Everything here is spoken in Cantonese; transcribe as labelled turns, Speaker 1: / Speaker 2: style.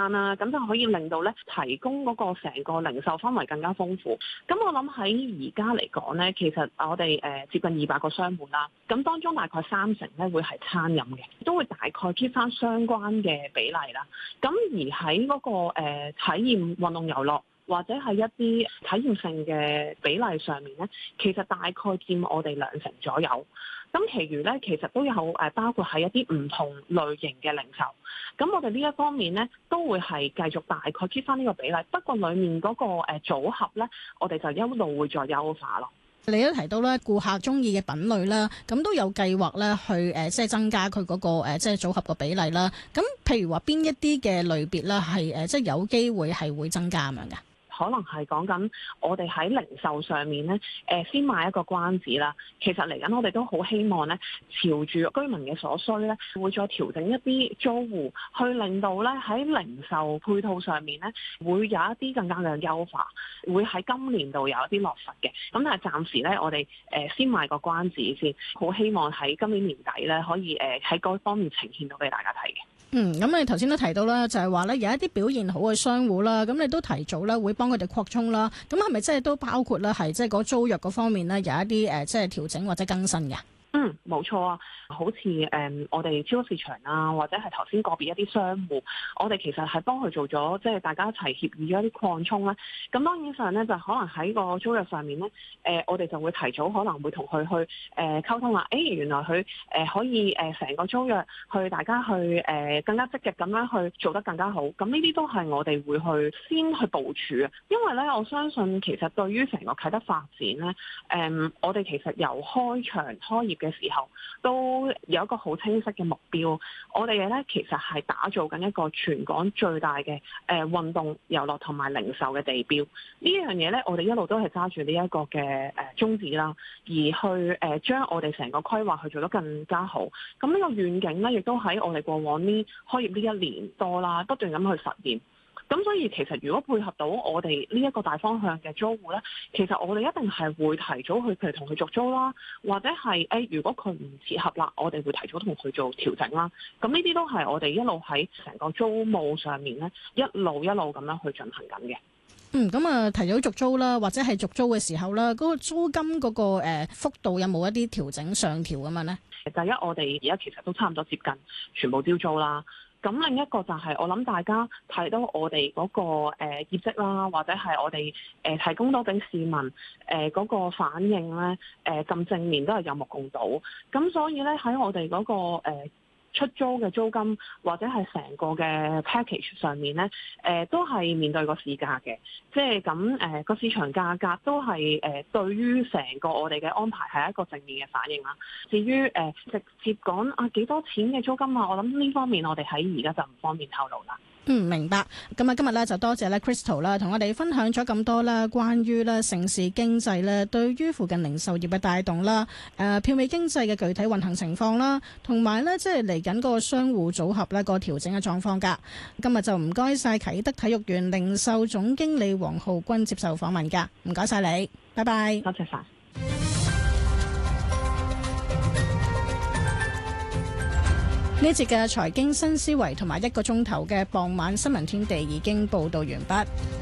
Speaker 1: 間啦，咁就可以令到咧提供嗰個成個零售氛圍更加豐富。咁我諗喺而家嚟講咧，其實我哋接近200個商戶啦，咁當中大概30%咧會係餐飲嘅，都會大概 keep 翻相關嘅比例啦。咁而喺嗰個體驗運動遊樂或者係一啲體驗性嘅比例上面咧，其實大概佔我哋2成左右。咁其餘咧其實都有包括係一啲唔同類型嘅零售。咁我哋呢一方面咧都會係繼續大概 keep 翻呢個比例。不過裡面嗰個組合咧，我哋就一路會再優化咯。
Speaker 2: 你都提到咧，顧客中意嘅品類啦，咁都有計劃咧去即係增加佢嗰個即係組合個比例啦。咁譬如話邊一啲嘅類別咧係即係有機會係會增加咁樣嘅？
Speaker 1: 可能係講緊我哋喺零售上面咧，先賣一個關子啦。其實嚟緊我哋都好希望咧，朝住居民嘅所需咧，會再調整一啲租戶，去令到咧喺零售配套上面咧，會有一啲更加嘅優化，會喺今年度有一啲落實嘅。咁但係暫時咧，我哋先賣個關子先，好希望喺今年年底咧，可以喺嗰方面呈現到俾大家睇嘅。
Speaker 2: 咁你頭先都提到啦，就係話咧有一啲表現好嘅商戶啦，咁你都提早咧會幫佢哋擴充啦。咁係咪即係都包括咧係即係嗰租約嗰方面咧有一啲即係調整或者更新嘅？
Speaker 1: 冇錯啊，好似我哋超級市場啊，或者係頭先個別一啲商戶，我哋其實係幫佢做咗即係大家一齊協議咗一啲擴充啦。咁當然上咧就可能喺個租約上面咧，我哋就會提早可能會同佢去溝通啦。原來佢可以成個租約去大家去更加積極咁樣去做得更加好。咁呢啲都係我哋會去先去部署啊。因為咧我相信其實對於成個啟德發展咧，我哋其實由開場開業嘅時候都有一個好清晰嘅目標，我哋咧其實係打造緊一個全港最大嘅運動遊樂同埋零售嘅地標。呢樣嘢咧，我哋一路都係揸住呢一個嘅宗旨啦，而去將我哋成個規劃去做得更加好。咁呢個願景咧，亦都喺我哋過往呢開業呢1年多啦，不斷咁去實現。咁所以其實如果配合到我哋呢一個大方向嘅租戶咧，其實我哋一定係會提早去譬如同佢續租啦，或者係如果佢唔切合啦，我哋會提早同佢做調整啦。咁呢啲都係我哋一路喺成個租務上面咧，一路咁樣去進行緊嘅。
Speaker 2: 咁啊提早續租啦，或者係續租嘅時候啦，嗰個租金嗰個幅度有冇一啲調整上調咁樣咧？
Speaker 1: 第一，我哋而家其實都差唔多接近全部招租啦。咁另一個就係我諗大家睇到我哋嗰個業績啦，或者係我哋提供到俾市民嗰個反應咧，咁正面都係有目共睹。咁所以咧喺我哋嗰個出租嘅租金或者係成個嘅 package 上面咧，都係面對個市價嘅，即係咁個市場價格都係對於成個我哋嘅安排係一個正面嘅反應啦。至於直接講幾多錢嘅租金啊，我諗呢方面我哋喺而家就唔方便透露啦。
Speaker 2: 明白。咁啊，今日咧就多謝咧 Crystal 啦，同我哋分享咗咁多啦，關於咧城市經濟咧對於附近零售業嘅帶動啦，票尾經濟嘅具體運行情況啦，同埋咧即係嚟緊嗰個商戶組合咧個調整嘅狀況㗎。今日就唔該晒啟德體育園零售總經理黃浩君接受訪問㗎，唔該晒你，拜拜。
Speaker 1: 多謝晒。
Speaker 2: 呢節嘅財經新思維同埋1個鐘頭嘅傍晚新聞天地已經報道完畢。